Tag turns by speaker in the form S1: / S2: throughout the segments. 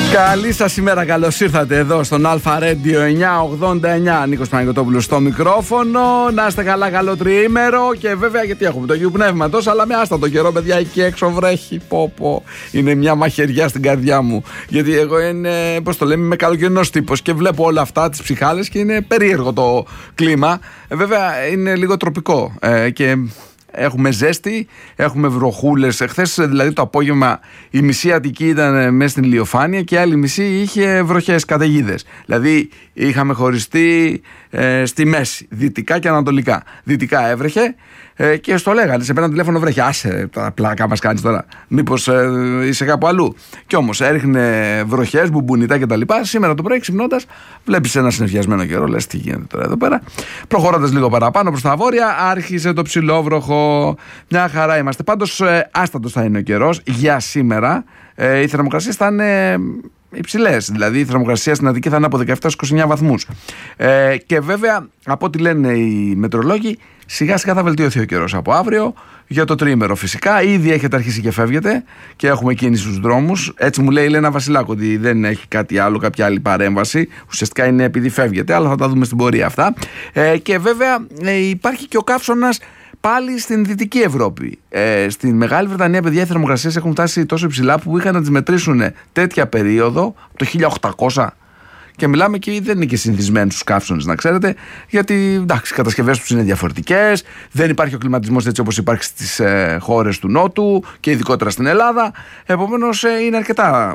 S1: Καλή σας ημέρα, καλώς ήρθατε εδώ στον Αλφα Radio 989. Νίκος Παναγιωτόπουλος στο μικρόφωνο. Να είστε καλά, καλό τριήμερο. Και βέβαια, γιατί έχουμε το Αγίου Πνεύματος, αλλά με άστατο καιρό, παιδιά, εκεί έξω βρέχει. Πω. Είναι μια μαχαιριά στην καρδιά μου. Γιατί εγώ είναι, πώς το λέμε, είμαι καλοκαιρινός τύπος και βλέπω όλα αυτά, τις ψυχάλες, και είναι περίεργο το κλίμα. Βέβαια, είναι λίγο τροπικό. Και έχουμε ζέστη, έχουμε βροχούλες. Εχθές, δηλαδή, το απόγευμα η μισή Αττική ήταν μέσα στην ηλιοφάνεια και η άλλη μισή είχε βροχές, καταιγίδες. Δηλαδή είχαμε χωριστεί στη μέση, δυτικά και ανατολικά. Δυτικά έβρεχε και στο λέγανε, σε πέραν τηλέφωνο, βρέχει. Άσε τα πλάκα μας κάνεις τώρα, μήπως είσαι κάπου αλλού. Κι όμως έριχνε βροχές, μπουμπονιτά κτλ. Σήμερα το πρωί ξυπνώντας, βλέπεις ένα συννεφιασμένο καιρό, λες τι γίνεται τώρα εδώ πέρα. Προχωρώντας λίγο παραπάνω προς τα βόρεια, άρχισε το ψηλόβροχο. Μια χαρά είμαστε. Πάντως άστατος θα είναι ο καιρός για σήμερα. Οι θερμοκρασίες θα είναι υψηλές. Δηλαδή η θερμοκρασία στην Αττική θα είναι από 17-29 βαθμούς. Και βέβαια, από ό,τι λένε οι μετεωρολόγοι, σιγά σιγά θα βελτιωθεί ο καιρός από αύριο για το τριήμερο. Φυσικά ήδη έχετε αρχίσει και φεύγετε και έχουμε κίνηση στους δρόμους. Έτσι μου λέει η Λένα Βασιλάκου ότι δεν έχει κάτι άλλο, κάποια άλλη παρέμβαση. Ουσιαστικά είναι επειδή φεύγετε, αλλά θα τα δούμε στην πορεία αυτά. Και βέβαια υπάρχει και ο καύσωνας πάλι στην Δυτική Ευρώπη. Στην Μεγάλη Βρετανία, παιδιά, οι θερμοκρασίες έχουν φτάσει τόσο υψηλά που είχαν να τις μετρήσουν τέτοια περίοδο από το 1800. Και μιλάμε και δεν είναι και συνηθισμένοι στους καύσωνες, να ξέρετε, γιατί εντάξει, οι κατασκευές τους είναι διαφορετικές, δεν υπάρχει ο κλιματισμός έτσι όπως υπάρχει στις χώρες του Νότου και ειδικότερα στην Ελλάδα. Επομένως, είναι αρκετά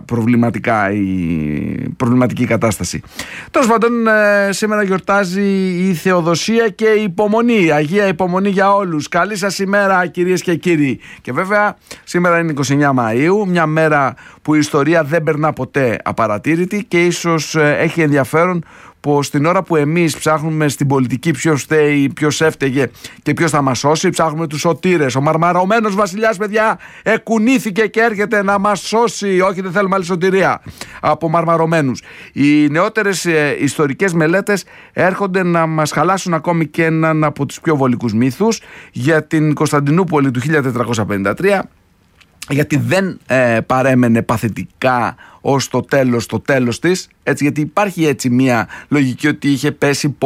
S1: προβληματική η κατάσταση. Τέλος πάντων, σήμερα γιορτάζει η Θεοδοσία και η Υπομονή. Αγία Υπομονή για όλους. Καλή σας ημέρα, κυρίες και κύριοι. Και βέβαια, σήμερα είναι 29 Μαΐου, μια μέρα που η ιστορία δεν περνά ποτέ απαρατήρητη και ίσως έχει ενδιαφέρον πως την ώρα που εμείς ψάχνουμε στην πολιτική ποιος φταίει, ποιος έφταιγε και ποιος θα μας σώσει, ψάχνουμε τους σωτήρες. Ο μαρμαρωμένος βασιλιάς, παιδιά, εκουνήθηκε και έρχεται να μας σώσει. Όχι, δεν θέλουμε άλλη σωτηρία από μαρμαρωμένους. Οι νεότερες ιστορικές μελέτες έρχονται να μας χαλάσουν ακόμη και έναν από τους πιο βολικούς μύθους για την Κωνσταντινούπολη του 1453, γιατί δεν παρέμενε παθητικά ως το τέλος της, έτσι, γιατί υπάρχει έτσι μια λογική ότι είχε πέσει